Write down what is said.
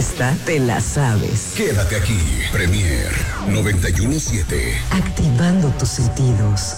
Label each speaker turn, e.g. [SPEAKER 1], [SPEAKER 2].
[SPEAKER 1] Esta te la sabes.
[SPEAKER 2] Quédate aquí. Premier 91.7.
[SPEAKER 1] Activando tus sentidos.